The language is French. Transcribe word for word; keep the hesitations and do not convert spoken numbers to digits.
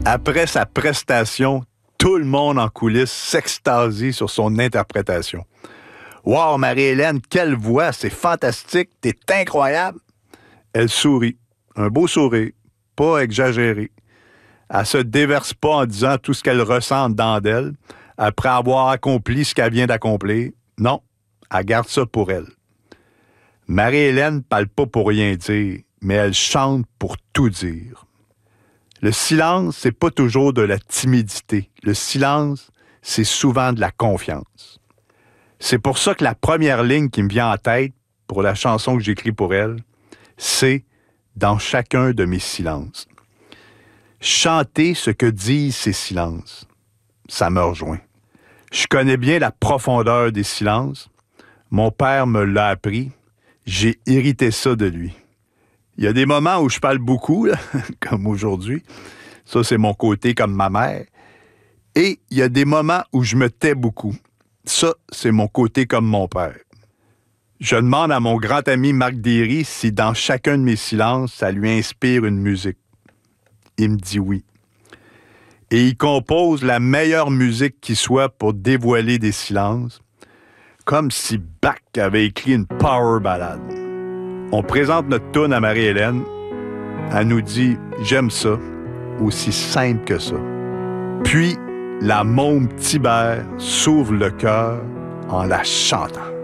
Après sa prestation, tout le monde en coulisses s'extasie sur son interprétation. « Wow, Marie-Hélène, quelle voix! C'est fantastique! T'es incroyable! » Elle sourit. Un beau sourire, pas exagéré. Elle se déverse pas en disant tout ce qu'elle ressent dedans d'elle après avoir accompli ce qu'elle vient d'accomplir. Non, elle garde ça pour elle. Marie-Hélène parle pas pour rien dire, mais elle chante pour tout dire. Le silence, c'est pas toujours de la timidité. Le silence, c'est souvent de la confiance. C'est pour ça que la première ligne qui me vient en tête pour la chanson que j'écris pour elle, c'est « Dans chacun de mes silences ». Chanter ce que disent ces silences, ça me rejoint. Je connais bien la profondeur des silences. Mon père me l'a appris. J'ai hérité ça de lui. Il y a des moments où je parle beaucoup, là, comme aujourd'hui. Ça, c'est mon côté comme ma mère. Et il y a des moments où je me tais beaucoup. Ça, c'est mon côté comme mon père. Je demande à mon grand ami Marc Derry si dans chacun de mes silences, ça lui inspire une musique. Il me dit oui. Et il compose la meilleure musique qui soit pour dévoiler des silences, comme si Bach avait écrit une power ballade. On présente notre tune à Marie-Hélène. Elle nous dit « J'aime ça », aussi simple que ça. Puis, la môme Tibère s'ouvre le cœur en la chantant.